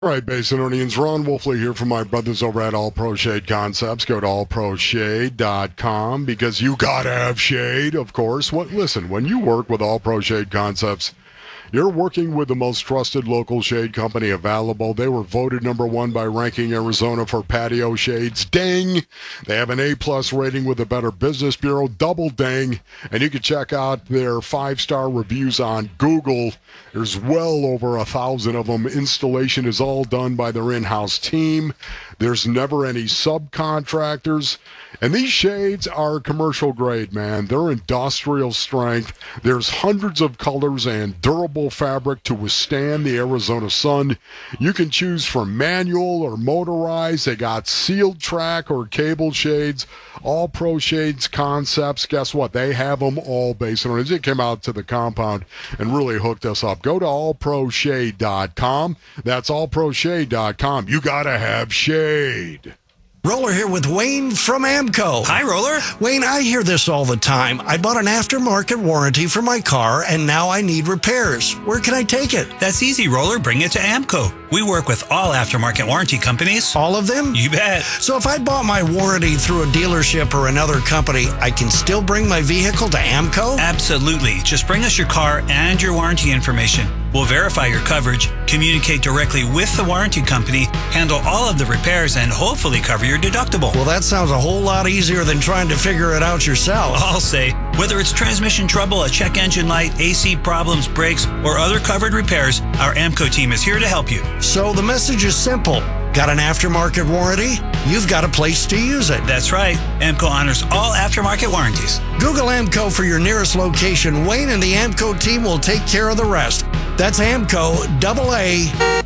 All right, Basinonians, Ron Wolfley here from my brothers over at All Pro Shade Concepts. Go to allproshade.com because you gotta have shade, of course. Listen, when you work with All Pro Shade Concepts, you're working with the most trusted local shade company available. They were voted number one by Ranking Arizona for patio shades. Dang! They have an A-plus rating with the Better Business Bureau. Double dang! And you can check out their 5-star reviews on Google. There's well over 1,000 of them. Installation is all done by their in-house team. There's never any subcontractors. And these shades are commercial grade, man. They're industrial strength. There's hundreds of colors and durable fabric to withstand the Arizona sun. You can choose from manual or motorized. They got sealed track or cable shades. All Pro Shades Concepts. Guess what? They have them all based on it. It came out to the compound and really hooked us up. Go to allproshade.com. That's allproshade.com. You got to have shade. Roller here with Wayne from AMCO. Hi, Roller. Wayne, I hear this all the time. I bought an aftermarket warranty for my car, and now I need repairs. Where can I take it? That's easy, Roller. Bring it to AMCO. We work with all aftermarket warranty companies. All of them? You bet. So if I bought my warranty through a dealership or another company, I can still bring my vehicle to AMCO? Absolutely. Just bring us your car and your warranty information. We'll verify your coverage, communicate directly with the warranty company, handle all of the repairs, and hopefully cover your deductible. Well, that sounds a whole lot easier than trying to figure it out yourself. I'll say, whether it's transmission trouble, a check engine light, AC problems, brakes, or other covered repairs, our AMCO team is here to help you. So the message is simple. Got an aftermarket warranty? You've got a place to use it. That's right. AMCO honors all aftermarket warranties. Google AMCO for your nearest location. Wayne and the AMCO team will take care of the rest. That's AMCO, AA,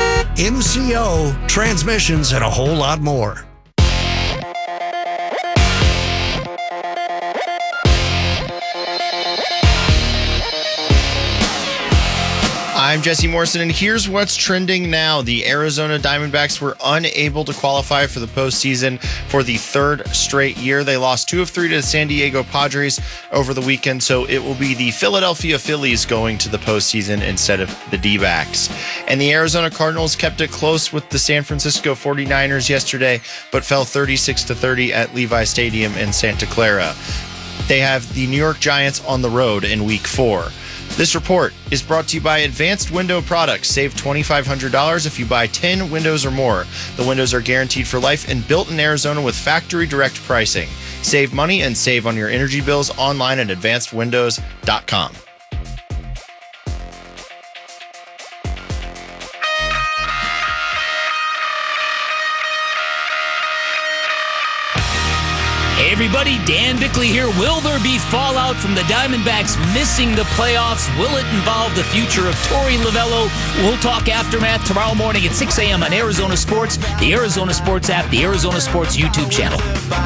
MCO, transmissions, and a whole lot more. I'm Jesse Morrison, and here's what's trending now. The Arizona Diamondbacks were unable to qualify for the postseason for the third straight year. They lost 2 of 3 to the San Diego Padres over the weekend, so it will be the Philadelphia Phillies going to the postseason instead of the D-backs. And the Arizona Cardinals kept it close with the San Francisco 49ers yesterday, but fell 36-30 at Levi Stadium in Santa Clara. They have the New York Giants on the road in Week 4. This report is brought to you by Advanced Window Products. Save $2,500 if you buy 10 windows or more. The windows are guaranteed for life and built in Arizona with factory direct pricing. Save money and save on your energy bills online at advancedwindows.com. Hey everybody, Dan Bickley here. Will there be fallout from the Diamondbacks missing the playoffs? Will it involve the future of Torey Lovullo? We'll talk aftermath tomorrow morning at 6 a.m. on Arizona Sports, the Arizona Sports app, the Arizona Sports YouTube channel.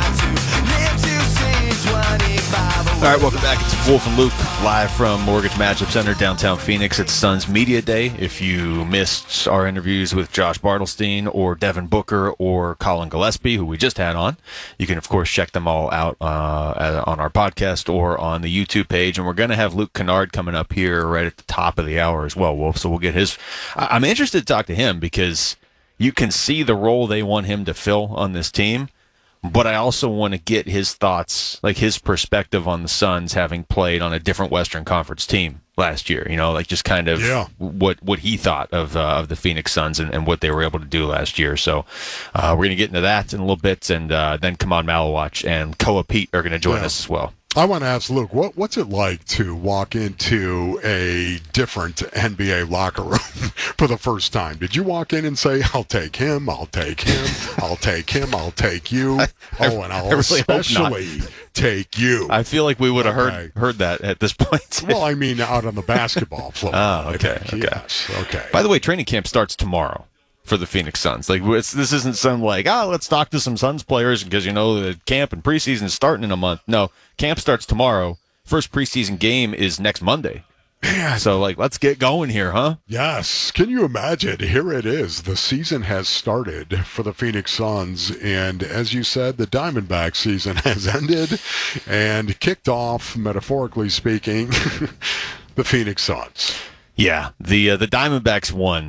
All right, welcome back. It's Wolf and Luke live from Mortgage Matchup Center, downtown Phoenix. It's Suns Media Day. If you missed our interviews with Josh Bartelstein or Devin Booker or Colin Gillespie, who we just had on, you can, of course, check them all out on our podcast or on the YouTube page. And we're going to have Luke Kennard coming up here right at the top of the hour as well, Wolf. So we'll get his. I'm interested to talk to him because you can see the role they want him to fill on this team. But I also want to get his thoughts, like his perspective on the Suns having played on a different Western Conference team last year. You know, like just kind of what he thought of the Phoenix Suns and what they were able to do last year. So we're going to get into that in a little bit, and then Kaman Malawach and Koa Pete are going to join us as well. I want to ask Luke, what's it like to walk into a different NBA locker room for the first time? Did you walk in and say, I'll take him, I'll take him, I'll take him, I'll take you, and I'll really especially take you? I feel like we would have heard that at this point. Well, I mean, out on the basketball floor. Oh, okay. Yes, okay. By the way, training camp starts tomorrow for the Phoenix Suns. Like this isn't some like, let's talk to some Suns players because the camp and preseason is starting in a month. No, camp starts tomorrow. First preseason game is next Monday. Man. So let's get going here, huh? Yes. Can you imagine? Here it is. The season has started for the Phoenix Suns, and as you said, the Diamondback season has ended and kicked off, metaphorically speaking, the Phoenix Suns. Yeah, the Diamondbacks won.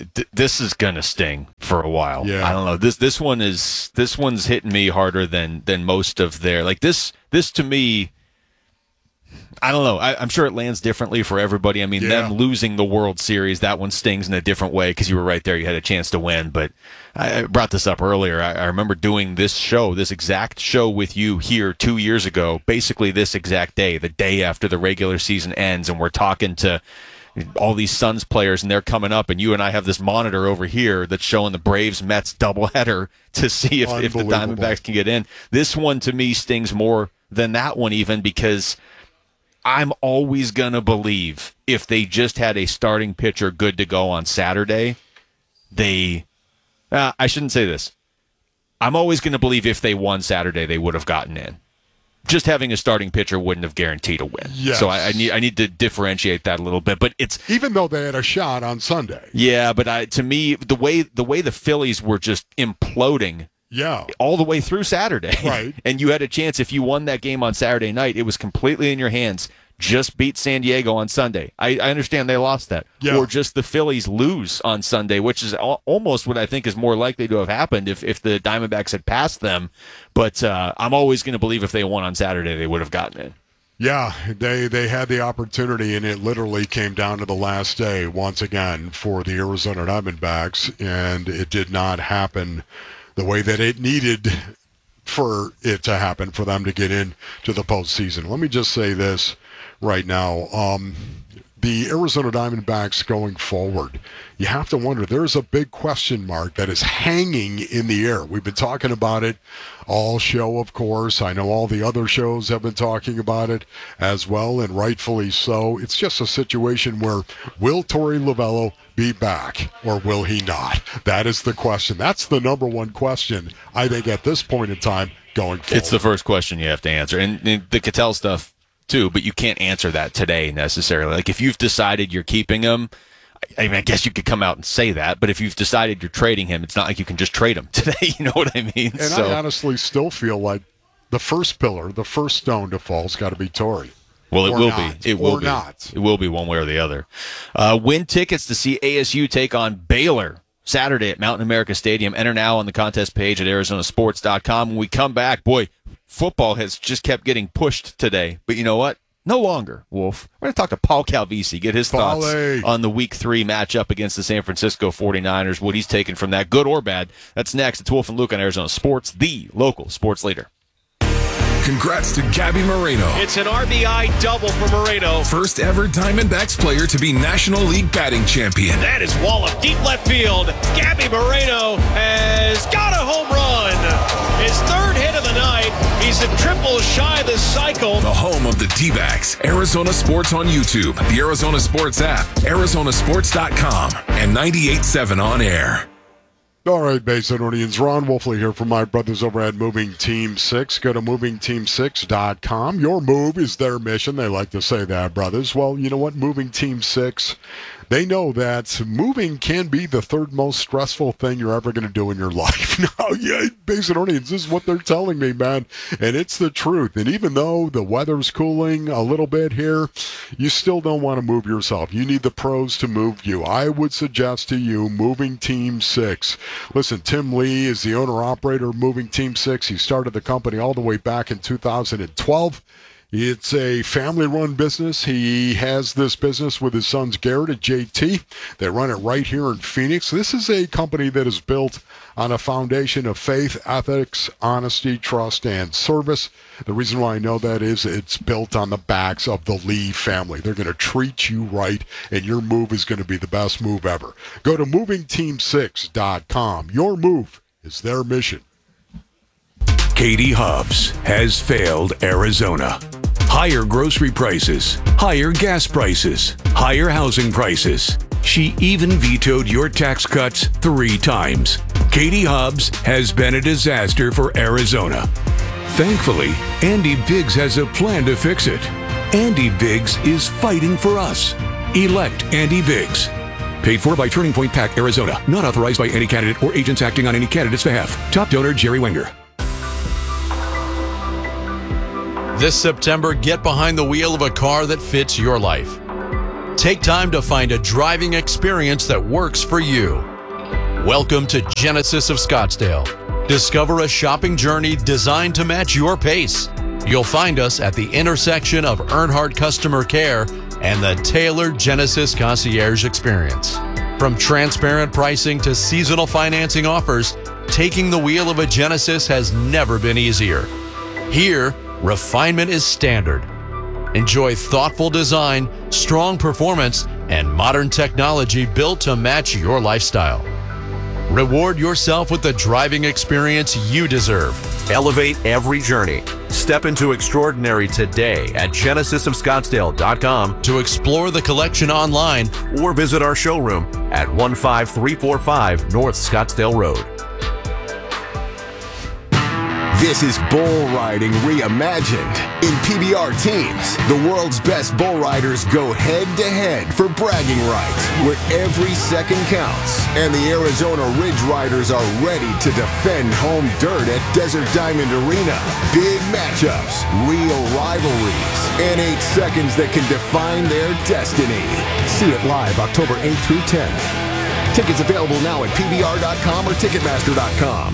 this is gonna sting for a while. Yeah. I don't know. This one's hitting me harder than most of their, like, this to me. I don't know. I'm sure it lands differently for everybody. I mean, them losing the World Series, that one stings in a different way because you were right there. You had a chance to win. But I brought this up earlier. I remember doing this exact show with you here 2 years ago, basically this exact day, the day after the regular season ends, and we're talking to all these Suns players, and they're coming up, and you and I have this monitor over here that's showing the Braves-Mets doubleheader to see if the Diamondbacks can get in. This one, to me, stings more than that one even, because I'm always going to believe if they just had a starting pitcher good to go on Saturday, I shouldn't say this. I'm always going to believe if they won Saturday, they would have gotten in. Just having a starting pitcher wouldn't have guaranteed a win. Yes. So I need to differentiate that a little bit. But it's, even though they had a shot on Sunday. Yeah, but to me, the way the Phillies were just imploding. Yeah. All the way through Saturday. Right. And you had a chance, if you won that game on Saturday night, it was completely in your hands. Just beat San Diego on Sunday. I understand they lost that. Yeah. Or just the Phillies lose on Sunday, which is almost what I think is more likely to have happened if the Diamondbacks had passed them. But I'm always going to believe if they won on Saturday, they would have gotten in. Yeah, they had the opportunity, and it literally came down to the last day once again for the Arizona Diamondbacks, and it did not happen the way that it needed for it to happen for them to get in to the postseason. Let me just say this right now. The Arizona Diamondbacks going forward, you have to wonder, there's a big question mark that is hanging in the air. We've been talking about it all show, of course. I know all the other shows have been talking about it as well, and rightfully so. It's just a situation where, will Torey Lovullo be back or will he not? That is the question. That's the number one question, I think, at this point in time going forward. It's the first question you have to answer. And the Ketel stuff too, but you can't answer that today necessarily. Like, if you've decided you're keeping him, I mean, I guess you could come out and say that, but if you've decided you're trading him, it's not like you can just trade him today. You know what I mean? And I honestly still feel like the first pillar, the first stone to fall's got to be Torey. Well, it or will not. be. It will or be. Not. It will be one way or the other. Win tickets to see ASU take on Baylor Saturday at Mountain America Stadium. Enter now on the contest page at ArizonaSports.com. When we come back, boy, football has just kept getting pushed today. But you know what? No longer, Wolf. We're going to talk to Paul Calvisi, get his thoughts on the Week 3 matchup against the San Francisco 49ers, what he's taken from that, good or bad. That's next. It's Wolf and Luke on Arizona Sports, the local sports leader. Congrats to Gabby Moreno. It's an RBI double for Moreno. First ever Diamondbacks player to be National League batting champion. That is wallop deep left field. Gabby Moreno has got a home run. His third hit of the night. He's a triple shy this cycle. The home of the D-backs. Arizona Sports on YouTube, the Arizona Sports app, ArizonaSports.com, and 98.7 on air. All right, Basinonians, Ron Wolfley here from my brothers over at Moving Team 6. Go to MovingTeam6.com. Your move is their mission. They like to say that, brothers. Well, you know what? Moving Team 6, they know that moving can be the third most stressful thing you're ever going to do in your life. No, yeah, Basinonians, this is what they're telling me, man. And it's the truth. And even though the weather's cooling a little bit here, you still don't want to move yourself. You need the pros to move you. I would suggest to you Moving Team 6. Listen, Tim Lee is the owner-operator of Moving Team 6. He started the company all the way back in 2012. It's a family-run business. He has this business with his sons Garrett and JT. They run it right here in Phoenix. This is a company that is built on a foundation of faith, ethics, honesty, trust, and service. The reason why I know that is it's built on the backs of the Lee family. They're going to treat you right, and your move is going to be the best move ever. Go to MovingTeam6.com. Your move is their mission. Katie Hubbs has failed Arizona. Higher grocery prices, higher gas prices, higher housing prices. She even vetoed your tax cuts 3 times. Katie Hubbs has been a disaster for Arizona. Thankfully, Andy Biggs has a plan to fix it. Andy Biggs is fighting for us. Elect Andy Biggs. Paid for by Turning Point PAC, Arizona. Not authorized by any candidate or agents acting on any candidate's behalf. Top donor, Jerry Wenger. This September, get behind the wheel of a car that fits your life. Take time to find a driving experience that works for you. Welcome to Genesis of Scottsdale. Discover a shopping journey designed to match your pace. You'll find us at the intersection of Earnhardt Customer Care and the tailored Genesis Concierge Experience. From transparent pricing to seasonal financing offers, taking the wheel of a Genesis has never been easier. Here, refinement is standard. Enjoy thoughtful design, strong performance, and modern technology built to match your lifestyle. Reward yourself with the driving experience you deserve. Elevate every journey. Step into extraordinary today at genesisofscottsdale.com to explore the collection online or visit our showroom at 15345 North Scottsdale Road. This is bull riding reimagined. In PBR teams, the world's best bull riders go head-to-head for bragging rights, where every second counts. And the Arizona Ridge Riders are ready to defend home dirt at Desert Diamond Arena. Big matchups, real rivalries, and 8 seconds that can define their destiny. See it live October 8th through 10th. Tickets available now at PBR.com or Ticketmaster.com.